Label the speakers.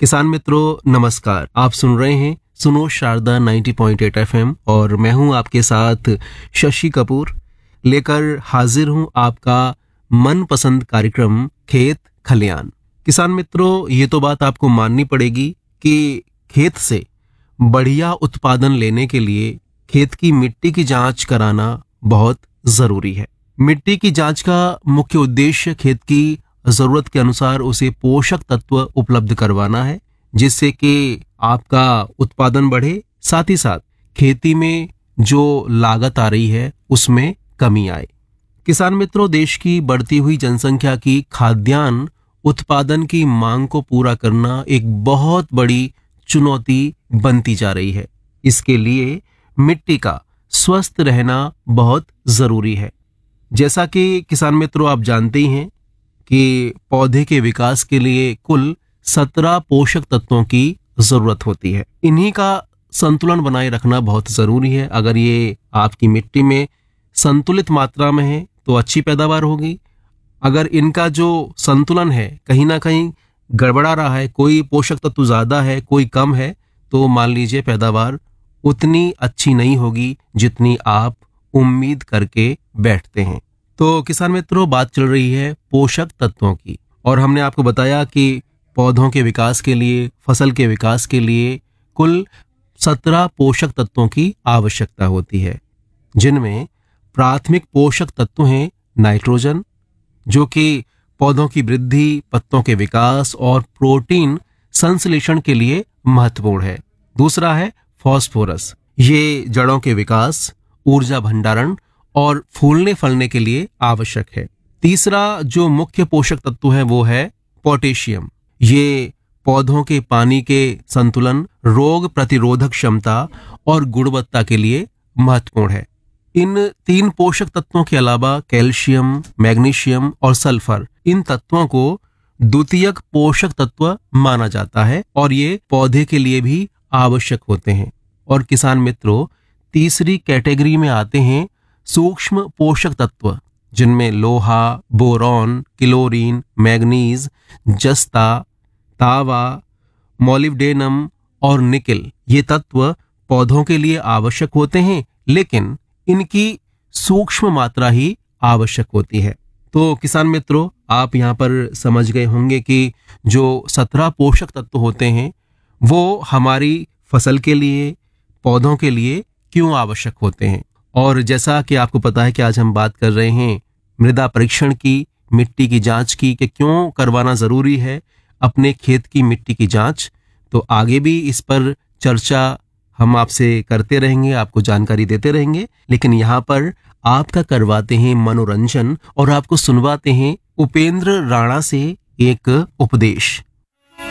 Speaker 1: किसान मित्रों नमस्कार। आप सुन रहे हैं सुनो शारदा 90.8 FM और मैं हूं आपके साथ शशि कपूर, लेकर हाजिर हूं आपका मनपसंद कार्यक्रम खेत खलियान। किसान मित्रों, ये तो बात आपको माननी पड़ेगी कि खेत से बढ़िया उत्पादन लेने के लिए खेत की मिट्टी की जांच कराना बहुत जरूरी है। मिट्टी की जांच का मुख्य उद्देश्य खेत की जरूरत के अनुसार उसे पोषक तत्व उपलब्ध करवाना है, जिससे कि आपका उत्पादन बढ़े, साथ ही साथ खेती में जो लागत आ रही है उसमें कमी आए। किसान मित्रों, देश की बढ़ती हुई जनसंख्या की खाद्यान्न उत्पादन की मांग को पूरा करना एक बहुत बड़ी चुनौती बनती जा रही है। इसके लिए मिट्टी का स्वस्थ रहना बहुत जरूरी है। जैसा कि किसान मित्रों आप जानते ही हैं कि पौधे के विकास के लिए कुल 17 पोषक तत्वों की जरूरत होती है। इन्हीं का संतुलन बनाए रखना बहुत जरूरी है। अगर ये आपकी मिट्टी में संतुलित मात्रा में है तो अच्छी पैदावार होगी। अगर इनका जो संतुलन है कहीं ना कहीं गड़बड़ा रहा है, कोई पोषक तत्व ज्यादा है कोई कम है, तो मान लीजिए पैदावार उतनी अच्छी नहीं होगी जितनी आप उम्मीद करके बैठते हैं। तो किसान मित्रों, बात चल रही है पोषक तत्वों की और हमने आपको बताया कि पौधों के विकास के लिए, फसल के विकास के लिए कुल 17 पोषक तत्वों की आवश्यकता होती है, जिनमें प्राथमिक पोषक तत्व हैं नाइट्रोजन, जो कि पौधों की वृद्धि, पत्तों के विकास और प्रोटीन संश्लेषण के लिए महत्वपूर्ण है। दूसरा है फास्फोरस, ये जड़ों के विकास, ऊर्जा भंडारण और फूलने फलने के लिए आवश्यक है। तीसरा जो मुख्य पोषक तत्व है वो है पोटेशियम, ये पौधों के पानी के संतुलन, रोग प्रतिरोधक क्षमता और गुणवत्ता के लिए महत्वपूर्ण है। इन 3 पोषक तत्वों के अलावा कैल्शियम, मैग्नीशियम और सल्फर, इन तत्वों को द्वितीयक पोषक तत्व माना जाता है और ये पौधे के लिए भी आवश्यक होते हैं। और किसान मित्रों, तीसरी कैटेगरी में आते हैं सूक्ष्म पोषक तत्व, जिनमें लोहा, बोरॉन, क्लोरीन, मैग्नीज, जस्ता, तावा, मोलिब्डेनम और निकेल, ये तत्व पौधों के लिए आवश्यक होते हैं, लेकिन इनकी सूक्ष्म मात्रा ही आवश्यक होती है। तो किसान मित्रों, आप यहाँ पर समझ गए होंगे कि जो 17 पोषक तत्व होते हैं वो हमारी फसल के लिए, पौधों के लिए क्यों आवश्यक होते हैं। और जैसा कि आपको पता है कि आज हम बात कर रहे हैं मृदा परीक्षण की, मिट्टी की जांच की, कि क्यों करवाना जरूरी है अपने खेत की मिट्टी की जांच। तो आगे भी इस पर चर्चा हम आपसे करते रहेंगे, आपको जानकारी देते रहेंगे, लेकिन यहाँ पर आपका करवाते हैं मनोरंजन और आपको सुनवाते हैं उपेंद्र राणा से एक उपदेश।